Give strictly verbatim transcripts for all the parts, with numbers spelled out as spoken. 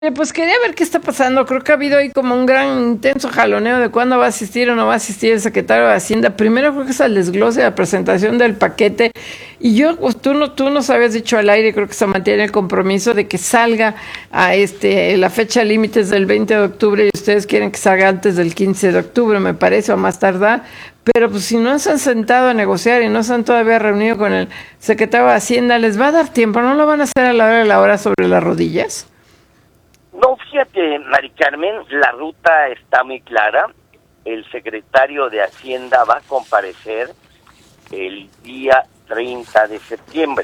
Eh, Pues quería ver qué está pasando. Creo que ha habido ahí como un gran intenso jaloneo de cuándo va a asistir o no va a asistir el secretario de Hacienda. Primero creo que es el desglose, la presentación del paquete. Y yo, pues, tú no, tú nos habías dicho al aire, creo que se mantiene el compromiso de que salga a este, la fecha límite es del veinte de octubre y ustedes quieren que salga antes del quince de octubre, me parece, o más tardar. Pero pues si no se han sentado a negociar y no se han todavía reunido con el secretario de Hacienda, ¿les va a dar tiempo? ¿No lo van a hacer a la hora de la hora sobre las rodillas? No, fíjate, Mari Carmen, la ruta está muy clara. El secretario de Hacienda va a comparecer el día treinta de septiembre.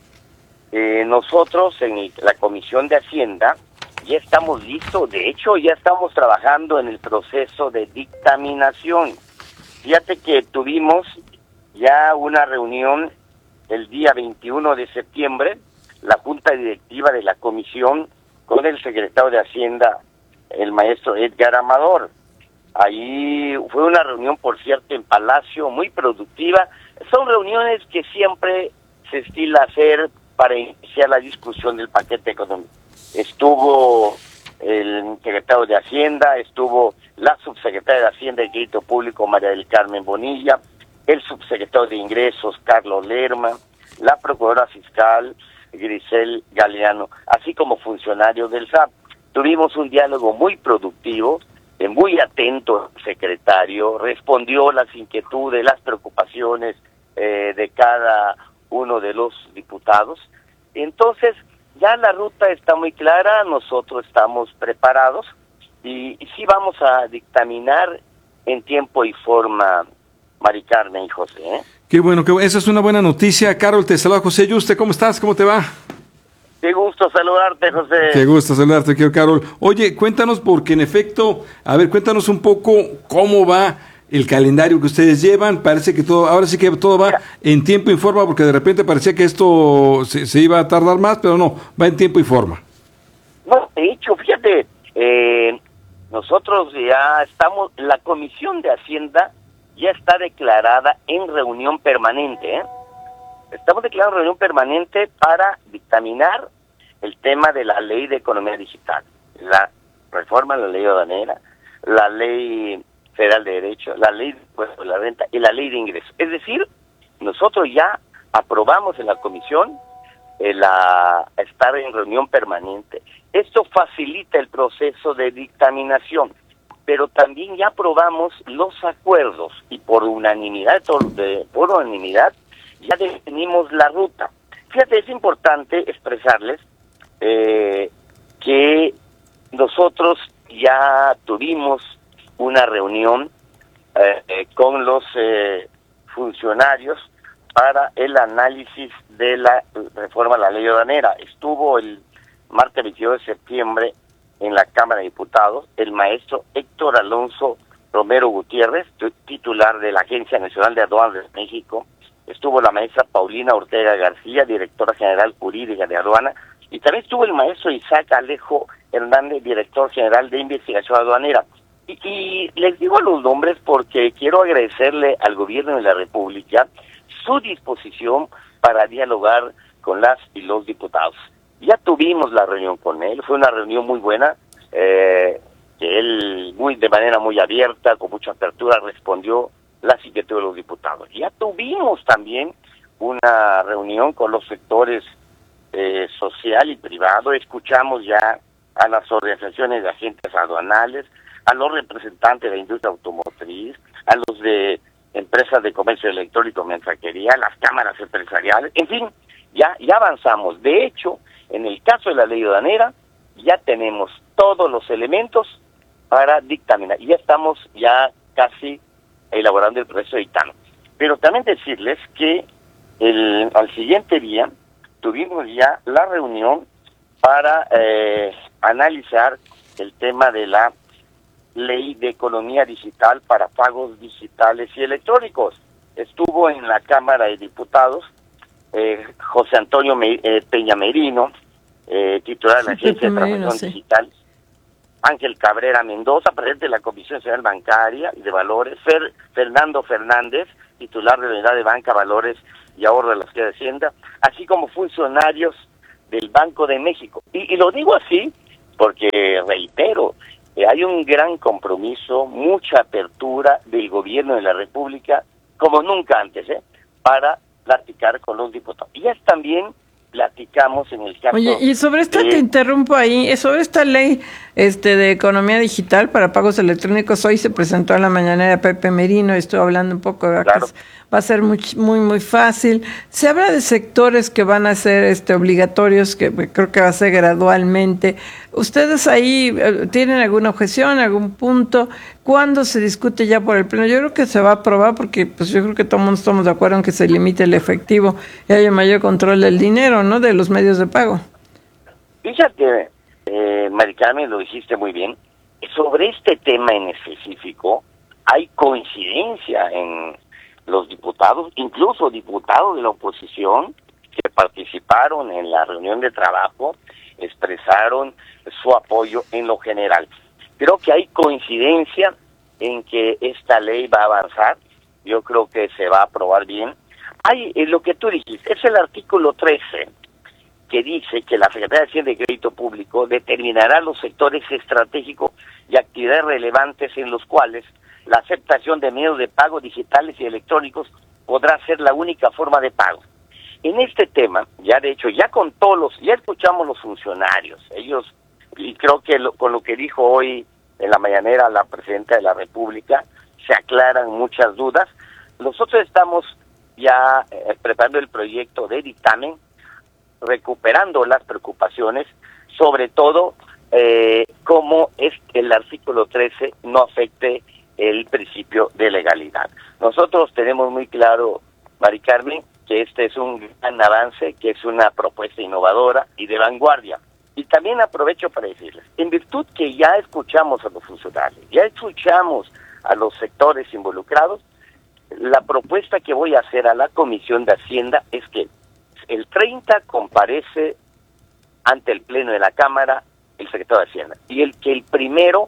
Eh, nosotros en el- la Comisión de Hacienda ya estamos listos. De hecho, ya estamos trabajando en el proceso de dictaminación. Fíjate que tuvimos ya una reunión el día veintiuno de septiembre, la Junta Directiva de la Comisión con el secretario de Hacienda, el maestro Edgar Amador. Ahí fue una reunión, por cierto, en Palacio, muy productiva. Son reuniones que siempre se estila hacer para iniciar la discusión del paquete económico. Estuvo el secretario de Hacienda, estuvo la subsecretaria de Hacienda y Crédito Público, María del Carmen Bonilla, el subsecretario de Ingresos, Carlos Lerma, la procuradora fiscal, Grisel Galeano, así como funcionarios del S A P. Tuvimos un diálogo muy productivo, eh, muy atento el secretario, respondió las inquietudes, las preocupaciones eh, de cada uno de los diputados. Entonces, ya la ruta está muy clara, nosotros estamos preparados y, y sí vamos a dictaminar en tiempo y forma, Mari Carmen y José, ¿eh? Qué bueno, que esa es una buena noticia. Carol, te saluda José Yuste. ¿Cómo estás? ¿Cómo te va? Qué gusto saludarte, José. Qué gusto saludarte, querido Carol. Oye, cuéntanos, porque en efecto, a ver, cuéntanos un poco cómo va el calendario que ustedes llevan. Parece que todo, ahora sí que todo va en tiempo y forma, porque de repente parecía que esto se, se iba a tardar más, pero no, va en tiempo y forma. No, de hecho, fíjate, eh, nosotros ya estamos, la Comisión de Hacienda ya está declarada en reunión permanente, ¿eh? Estamos declarando reunión permanente para dictaminar el tema de la ley de economía digital, la reforma de la ley aduanera, la ley federal de derecho, la ley de impuesto de la renta y la ley de ingresos. Es decir, nosotros ya aprobamos en la comisión eh, la estar en reunión permanente. Esto facilita el proceso de dictaminación, pero también ya aprobamos los acuerdos y por unanimidad, de, por unanimidad, ya definimos la ruta. Fíjate, es importante expresarles eh, que nosotros ya tuvimos una reunión eh, eh, con los eh, funcionarios para el análisis de la reforma a la ley aduanera. Estuvo el martes veintidós de septiembre en la Cámara de Diputados el maestro Héctor Alonso Romero Gutiérrez, titular de la Agencia Nacional de Aduanas de México. Estuvo la maestra Paulina Ortega García, directora general jurídica de aduana, y también estuvo el maestro Isaac Alejo Hernández, director general de investigación aduanera. Y, y les digo los nombres porque quiero agradecerle al gobierno de la República su disposición para dialogar con las y los diputados. Ya tuvimos la reunión con él, fue una reunión muy buena, eh, que él muy de manera muy abierta, con mucha apertura, respondió las inquietudes de los diputados. Ya tuvimos también una reunión con los sectores eh, social y privado, escuchamos ya a las organizaciones de agentes aduanales, a los representantes de la industria automotriz, a los de empresas de comercio electrónico, mensajería, las cámaras empresariales, en fin, ya, ya avanzamos. De hecho, en el caso de la ley aduanera, ya tenemos todos los elementos para dictaminar, y ya estamos ya casi elaborando el proceso de dictamen. Pero también decirles que el, al siguiente día tuvimos ya la reunión para eh, analizar el tema de la ley de economía digital para pagos digitales y electrónicos. Estuvo en la Cámara de Diputados eh, José Antonio Me, eh, Peña Merino, eh, titular de la Agencia de Transformación sí. Digital, Ángel Cabrera Mendoza, presidente de la Comisión Nacional Bancaria y de Valores, Fer, Fernando Fernández, titular de la Unidad de Banca, Valores y Ahorro de la Secretaría de Hacienda, así como funcionarios del Banco de México. Y, y lo digo así porque, reitero, eh, hay un gran compromiso, mucha apertura del gobierno de la República, como nunca antes, ¿eh? para platicar con los diputados. Y es también platicamos en el caso... Oye, y sobre esta, de... te interrumpo ahí, sobre esta ley este de economía digital para pagos electrónicos, hoy se presentó en la mañanera Pepe Merino, estoy hablando un poco de claro. que va a ser muy, muy, muy fácil. Se habla de sectores que van a ser este obligatorios, que creo que va a ser gradualmente. ¿Ustedes ahí tienen alguna objeción, algún punto? ¿Cuándo se discute ya por el Pleno? Yo creo que se va a aprobar porque pues yo creo que todos mundo estamos de acuerdo en que se limite el efectivo y haya mayor control del dinero, ¿no? De los medios de pago. Fíjate, eh, Mari Carmen, lo dijiste muy bien, sobre este tema en específico hay coincidencia en los diputados, incluso diputados de la oposición que participaron en la reunión de trabajo, expresaron su apoyo en lo general. Creo que hay coincidencia en que esta ley va a avanzar, yo creo que se va a aprobar bien. Hay eh, lo que tú dijiste, es el artículo trece, que dice que la Secretaría de Hacienda y Crédito Público determinará los sectores estratégicos y actividades relevantes en los cuales la aceptación de medios de pago digitales y electrónicos podrá ser la única forma de pago. En este tema, ya de hecho, ya con todos los, ya escuchamos los funcionarios, ellos, y creo que lo, con lo que dijo hoy en la mañanera la Presidenta de la República, se aclaran muchas dudas. Nosotros estamos ya eh, preparando el proyecto de dictamen, recuperando las preocupaciones, sobre todo eh, cómo es que el artículo trece no afecte el principio de legalidad. Nosotros tenemos muy claro, Mari Carmen, que este es un gran avance, que es una propuesta innovadora y de vanguardia. Y también aprovecho para decirles, en virtud que ya escuchamos a los funcionarios, ya escuchamos a los sectores involucrados, la propuesta que voy a hacer a la Comisión de Hacienda es que el treinta comparece ante el Pleno de la Cámara el secretario de Hacienda, y el que el primero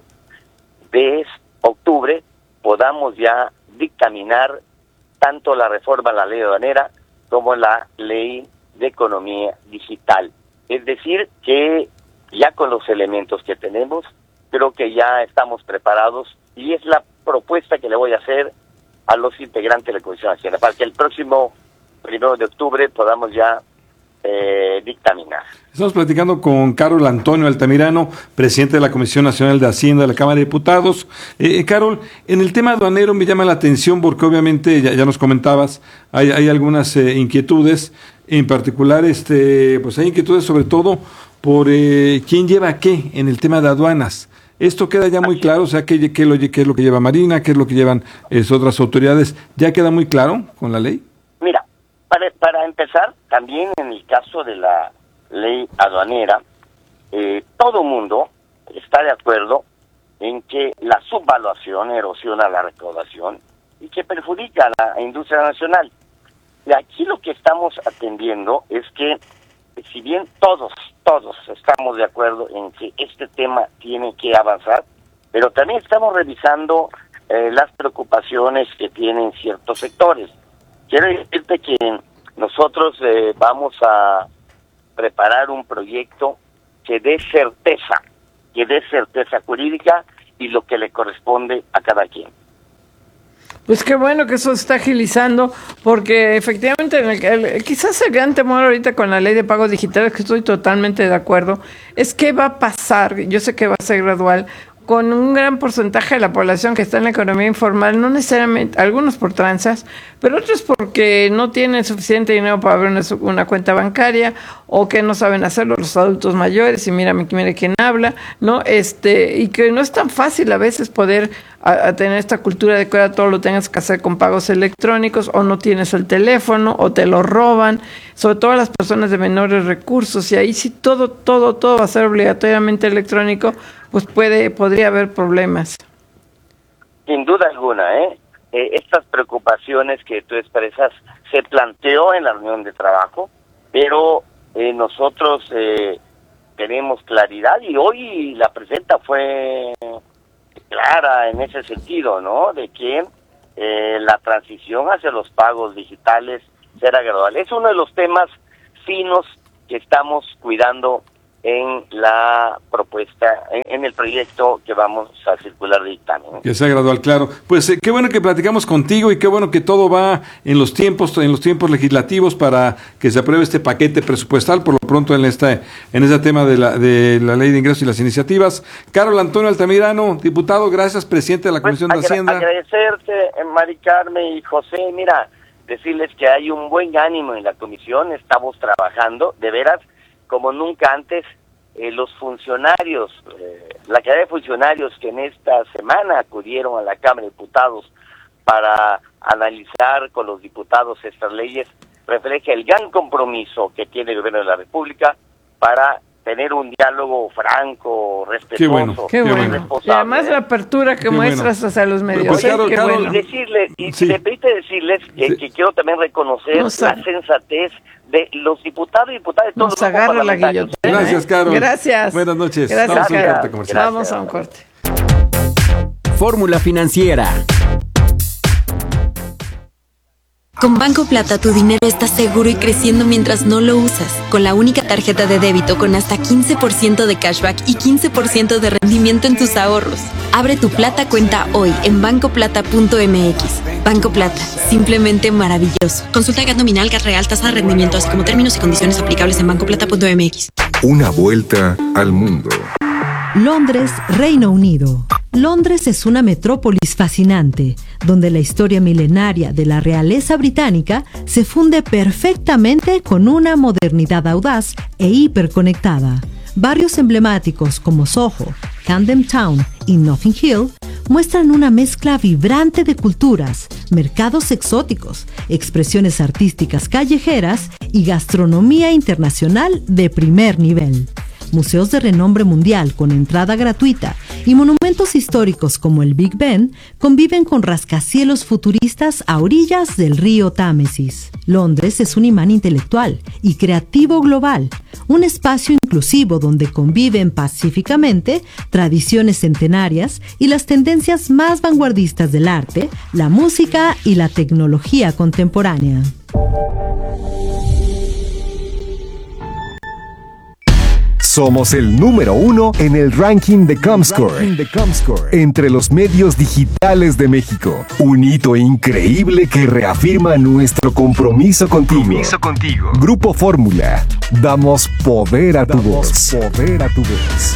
de octubre podamos ya dictaminar tanto la reforma a la ley aduanera como la ley de economía digital. Es decir, que ya con los elementos que tenemos, creo que ya estamos preparados, y es la propuesta que le voy a hacer a los integrantes de la Comisión de Hacienda, para que el próximo primero de octubre podamos ya eh, dictaminar. Estamos platicando con Carol Antonio Altamirano, presidente de la Comisión Nacional de Hacienda de la Cámara de Diputados. Eh, Carol, en el tema aduanero me llama la atención porque obviamente, ya, ya nos comentabas, hay, hay algunas eh, inquietudes, en particular, este, pues hay inquietudes sobre todo por eh, quién lleva qué en el tema de aduanas. Esto queda ya muy claro, o sea, qué, qué, lo, qué es lo que lleva Marina, qué es lo que llevan es, otras autoridades, ¿ya queda muy claro con la ley? Mira, para, para empezar, también en el caso de la ley aduanera, eh, todo mundo está de acuerdo en que la subvaluación erosiona la recaudación y que perjudica a la industria nacional. Y aquí lo que estamos atendiendo es que, si bien todos, todos estamos de acuerdo en que este tema tiene que avanzar, pero también estamos revisando eh, las preocupaciones que tienen ciertos sectores. Quiero decirte que nosotros eh, vamos a preparar un proyecto que dé certeza, que dé certeza jurídica y lo que le corresponde a cada quien. Pues qué bueno que eso se está agilizando, porque efectivamente en el, el, quizás el gran temor ahorita con la ley de pagos digitales, que estoy totalmente de acuerdo, es qué va a pasar, yo sé que va a ser gradual, con un gran porcentaje de la población que está en la economía informal, no necesariamente, algunos por tranzas, pero otros porque no tienen suficiente dinero para abrir una, una cuenta bancaria, o que no saben hacerlo los adultos mayores, y mira, mira quién habla, ¿no? Este, y que no es tan fácil a veces poder a, a tener esta cultura de que ahora todo lo tengas que hacer con pagos electrónicos, o no tienes el teléfono, o te lo roban, sobre todo las personas de menores recursos, y ahí sí todo, todo, todo va a ser obligatoriamente electrónico, pues puede, podría haber problemas. Sin duda alguna, ¿eh? eh estas preocupaciones que tú expresas se planteó en la reunión de trabajo, pero eh, nosotros eh, tenemos claridad, y hoy la presidenta fue clara en ese sentido, ¿no? De que eh, la transición hacia los pagos digitales será gradual. Es uno de los temas finos que estamos cuidando en la propuesta, en, en el proyecto que vamos a circular de dictamen. Que sea gradual, claro. Pues eh, qué bueno que platicamos contigo y qué bueno que todo va en los tiempos, en los tiempos legislativos para que se apruebe este paquete presupuestal, por lo pronto en este, en este tema de la, de la ley de ingresos y las iniciativas. Carol Antonio Altamirano, diputado, gracias, presidente de la Comisión pues, de Hacienda. Agradecerte, Mari Carmen y José, mira, decirles que hay un buen ánimo en la comisión, estamos trabajando, de veras, como nunca antes, eh, los funcionarios, eh, la cantidad de funcionarios que en esta semana acudieron a la Cámara de Diputados para analizar con los diputados estas leyes, refleja el gran compromiso que tiene el Gobierno de la República para tener un diálogo franco, respetuoso. Qué bueno, qué bueno. Y además la apertura que qué muestras bueno. hacia los medios. Pues, Carol, qué Carol, bueno. Y decirles, y sí. me permite decirles que, sí. que quiero también reconocer no la sensatez de los diputados y diputadas de todos Nos los grupos agarra la guillotina. Gracias, Carol. Gracias. Buenas noches. Gracias, Vamos Carol. a un corte comercial. Vamos a un corte. Fórmula Financiera. Con Banco Plata tu dinero está seguro y creciendo mientras no lo usas. Con la única tarjeta de débito con hasta quince por ciento de cashback y quince por ciento de rendimiento en tus ahorros. Abre tu Plata cuenta hoy en banco plata punto m x. Banco Plata, simplemente maravilloso. Consulta gat nominal, gat real, tasa de rendimiento, así como términos y condiciones aplicables en banco plata punto m x. Una vuelta al mundo. Londres, Reino Unido. Londres es una metrópolis fascinante, donde la historia milenaria de la realeza británica se funde perfectamente con una modernidad audaz e hiperconectada. Barrios emblemáticos como Soho, Camden Town y Notting Hill muestran una mezcla vibrante de culturas, mercados exóticos, expresiones artísticas callejeras y gastronomía internacional de primer nivel. Museos de renombre mundial con entrada gratuita y monumentos históricos como el Big Ben conviven con rascacielos futuristas a orillas del río Támesis. Londres es un imán intelectual y creativo global, un espacio inclusivo donde conviven pacíficamente tradiciones centenarias y las tendencias más vanguardistas del arte, la música y la tecnología contemporánea. Somos el número uno en el ranking de Comscore, entre los medios digitales de México. Un hito increíble que reafirma nuestro compromiso contigo. Compromiso contigo. Grupo Fórmula. Damos poder a tu Damos voz. Poder a tu voz.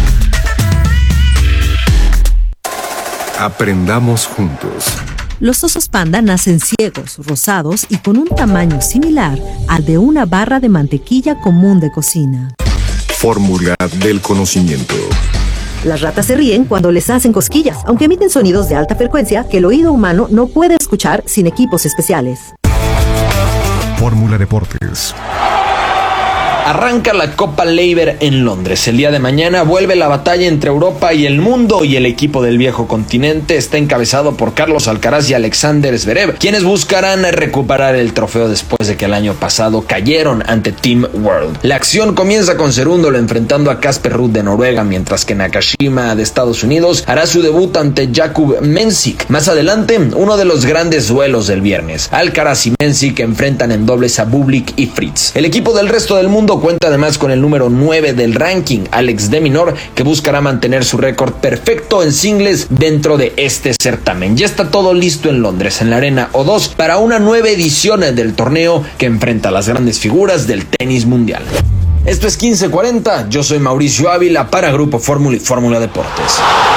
Aprendamos juntos. Los osos panda nacen ciegos, rosados y con un tamaño similar al de una barra de mantequilla común de cocina. Fórmula del conocimiento. Las ratas se ríen cuando les hacen cosquillas, aunque emiten sonidos de alta frecuencia que el oído humano no puede escuchar sin equipos especiales. Fórmula Deportes. Arranca la Copa Laver en Londres. El día de mañana vuelve la batalla entre Europa y el mundo, y el equipo del viejo continente está encabezado por Carlos Alcaraz y Alexander Zverev, quienes buscarán recuperar el trofeo después de que el año pasado cayeron ante Team World. La acción comienza con Cerúndolo enfrentando a Casper Ruud de Noruega, mientras que Nakashima de Estados Unidos hará su debut ante Jakub Mensik. Más adelante, uno de los grandes duelos del viernes. Alcaraz y Mensik enfrentan en dobles a Bublik y Fritz. El equipo del resto del mundo cuenta además con el número nueve del ranking, Alex de Minaur, que buscará mantener su récord perfecto en singles dentro de este certamen. Ya está todo listo en Londres, en la Arena O dos, para una nueva edición del torneo que enfrenta a las grandes figuras del tenis mundial. Esto es quince cuarenta, yo soy Mauricio Ávila para Grupo Fórmula y Fórmula Deportes.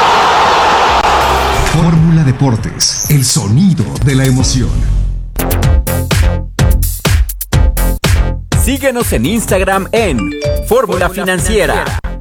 Fórmula Deportes, el sonido de la emoción. Síguenos en Instagram en Fórmula Financiera.